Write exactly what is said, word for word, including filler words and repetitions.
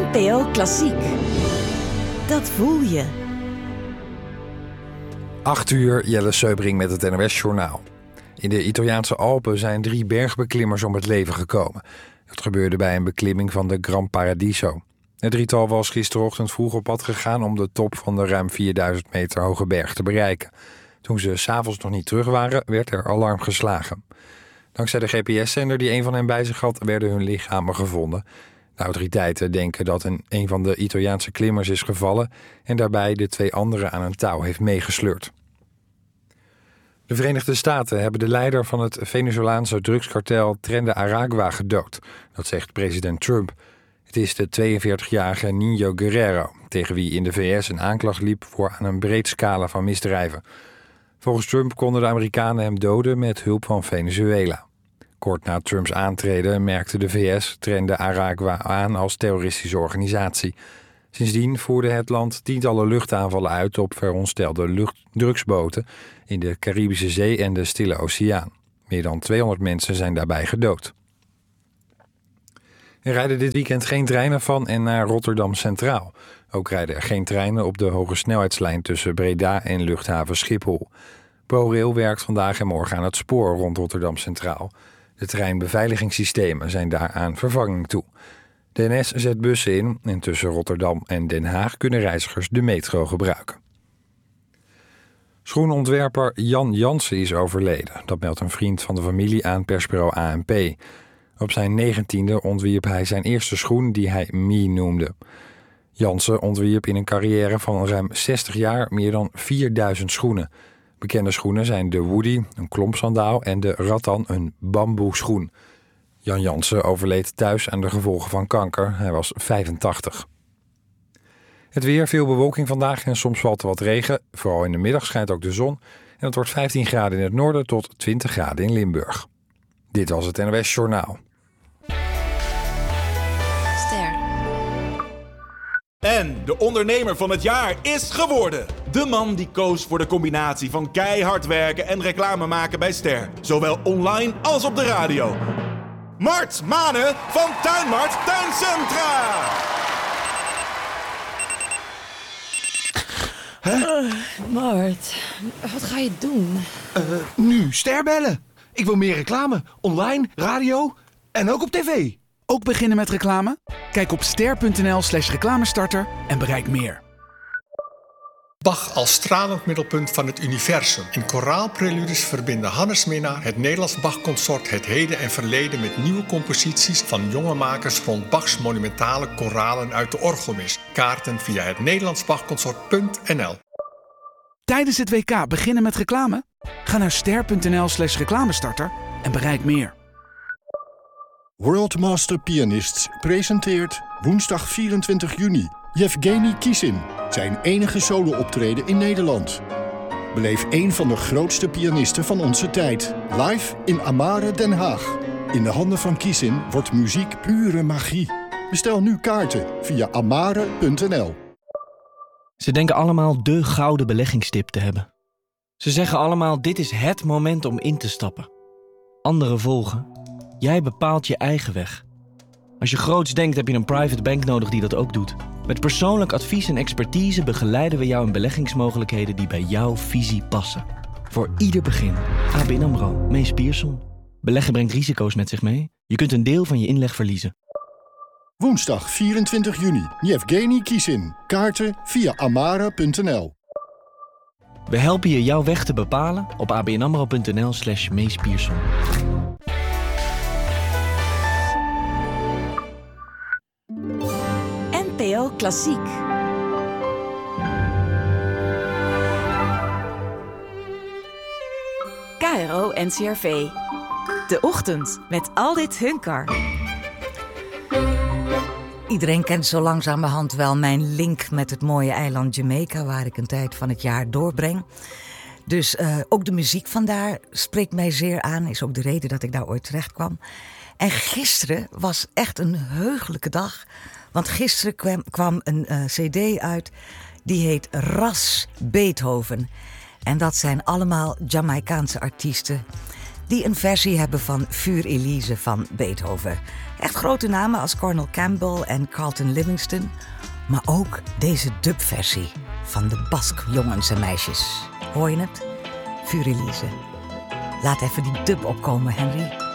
N P O Klassiek. Dat voel je. acht uur, Jelle Seubring met het N O S-journaal. In de Italiaanse Alpen zijn drie bergbeklimmers om het leven gekomen. Dat gebeurde bij een beklimming van de Gran Paradiso. Het drietal was gisterochtend vroeg op pad gegaan om de top van de ruim vierduizend meter hoge berg te bereiken. Toen ze 's avonds nog niet terug waren, werd er alarm geslagen. Dankzij de G P S-zender die een van hen bij zich had, werden hun lichamen gevonden. De autoriteiten denken dat een, een van de Italiaanse klimmers is gevallen en daarbij de twee anderen aan een touw heeft meegesleurd. De Verenigde Staten hebben de leider van het Venezolaanse drugskartel Tren de Aragua gedood. Dat zegt president Trump. Het is de tweeënveertigjarige Niño Guerrero, tegen wie in de V S een aanklacht liep voor aan een breed scala van misdrijven. Volgens Trump konden de Amerikanen hem doden met hulp van Venezuela. Kort na Trumps aantreden merkte de V S Tren de Aragua aan als terroristische organisatie. Sindsdien voerde het land tientallen luchtaanvallen uit op veronderstelde lucht- drugsboten in de Caribische Zee en de Stille Oceaan. Meer dan tweehonderd mensen zijn daarbij gedood. Er rijden dit weekend geen treinen van en naar Rotterdam Centraal. Ook rijden er geen treinen op de hogesnelheidslijn tussen Breda en luchthaven Schiphol. ProRail werkt vandaag en morgen aan het spoor rond Rotterdam Centraal. De treinbeveiligingssystemen zijn daaraan vervanging toe. De N S zet bussen in en tussen Rotterdam en Den Haag kunnen reizigers de metro gebruiken. Schoenontwerper Jan Jansen is overleden. Dat meldt een vriend van de familie aan persbureau A N P. Op zijn negentiende ontwierp hij zijn eerste schoen die hij Me noemde. Jansen ontwierp in een carrière van ruim zestig jaar meer dan vierduizend schoenen. Bekende schoenen zijn de Woody, een klompsandaal, en de Rattan, een bamboeschoen. Jan Jansen overleed thuis aan de gevolgen van kanker. Hij was vijfentachtig. Het weer, veel bewolking vandaag en soms valt er wat regen. Vooral in de middag schijnt ook de zon. En het wordt vijftien graden in het noorden tot twintig graden in Limburg. Dit was het N O S Journaal. Ster. En de ondernemer van het jaar is geworden. De man die koos voor de combinatie van keihard werken en reclame maken bij Ster. Zowel online als op de radio. Mart Manen van Tuinmart Tuincentra. Huh? Uh, Mart, wat ga je doen? Uh, nu Ster bellen. Ik wil meer reclame. Online, radio en ook op tv. Ook beginnen met reclame? Kijk op ster.nl slash reclamestarter en bereik meer. Bach als stralend middelpunt van het universum. In koraalpreludes verbinden Hannes Minnaar, het Nederlands Bach-consort, het heden en verleden met nieuwe composities van jonge makers rond Bachs monumentale koralen uit de orgelmis. Kaarten via het nederlands bachconsort punt n l. Tijdens het W K beginnen met reclame? Ga naar ster.nl slash reclamestarter en bereik meer. World Master Pianists presenteert woensdag vierentwintig juni Yevgeny Kissin, zijn enige solo-optreden in Nederland. Beleef een van de grootste pianisten van onze tijd, live in Amare Den Haag. In de handen van Kissin wordt muziek pure magie. Bestel nu kaarten via amare punt n l. Ze denken allemaal de gouden beleggingstip te hebben. Ze zeggen allemaal, dit is het moment om in te stappen. Anderen volgen. Jij bepaalt je eigen weg. Als je groots denkt, heb je een private bank nodig die dat ook doet. Met persoonlijk advies en expertise begeleiden we jou in beleggingsmogelijkheden die bij jouw visie passen. Voor ieder begin. A B N AMRO, Mees Pierson. Beleggen brengt risico's met zich mee. Je kunt een deel van je inleg verliezen. Woensdag vierentwintig juni, Yevgeny Kissin. Kaarten via amare punt n l. We helpen je jouw weg te bepalen op abnamro.nl slash Mees Pierson. N P O Klassiek. K R O N C R V. De ochtend met Aldit Hunkar. Iedereen kent zo langzamerhand wel mijn link met het mooie eiland Jamaica, waar ik een tijd van het jaar doorbreng. Dus uh, ook de muziek vandaar spreekt mij zeer aan. Is ook de reden dat ik daar ooit terecht kwam. En gisteren was echt een heugelijke dag. Want gisteren kwam, kwam een uh, cd uit. Die heet Ras Beethoven. En dat zijn allemaal Jamaicaanse artiesten. die een versie hebben van Für Elise van Beethoven. Echt grote namen als Cornel Campbell en Carlton Livingston. Maar ook deze dubversie van de Basque jongens en meisjes. Hoor je het? Für Elise. Laat even die dub opkomen, Henry.